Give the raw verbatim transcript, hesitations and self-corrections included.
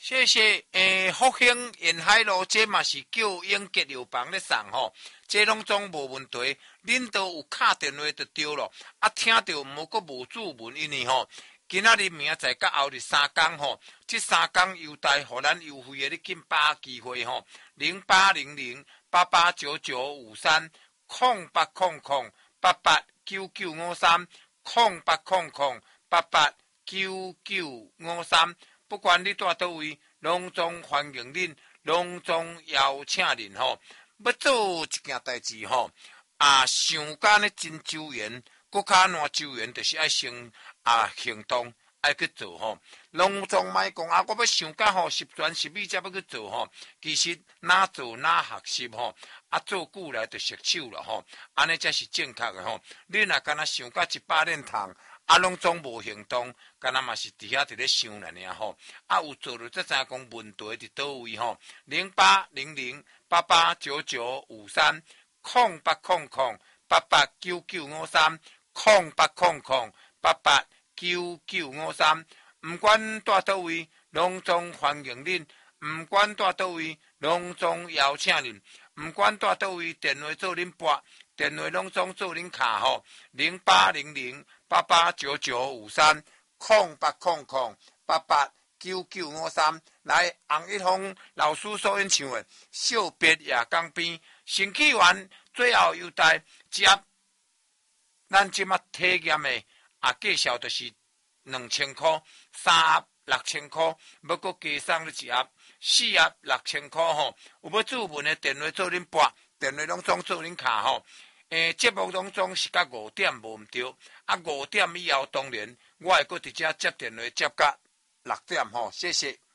谢谢。诶，复兴沿海路这嘛是叫永吉药房咧送吼，这拢总无问题。恁都有敲电话就对咯。啊，听到毋过无注文，因为吼，今仔日明仔甲后日三工吼，这三工优待，互咱优惠的，你紧把握机会吼。零八零零八八九九五三空八空空八八九九五三空八空空八八九九五三。不管你住倒位，拢总欢迎恁，拢总邀请恁吼。要做一件代志吼，啊，想干咧真周延，搁较难周延，就是爱先啊行动，爱去做吼。拢总莫讲啊，我要想干吼，十全十美才要去做吼。其实哪做哪学习吼，啊做久来就熟手了吼，安尼才是正确的吼。你若干那想甲一百练堂。啊，拢总无行动，敢若嘛是伫遐伫咧想了尔吼。啊，有做着才知影讲问题伫倒位吼。零八零零八八九九五三空八空空八八九九五三空八空空八八九九五三。毋管住倒位，拢总欢迎恁；毋管住倒位，拢总邀请恁；毋管住倒位，电话做恁拨，电话拢总做恁卡吼。零八零零八八九九五三空八空空八八九九五三。来，洪一峰老师所演唱的《惜别夜港边》新起源最后优待，一盒咱即马体验的啊，介绍就是两千块，三盒六千块，要搁加送你一盒，四盒六千块吼。有要注文的电话做恁拨，电话拢总做恁卡吼。诶，节目当中是到五点无毋对，啊五点以后当然我会搁伫遮接电话接到六点吼，谢谢。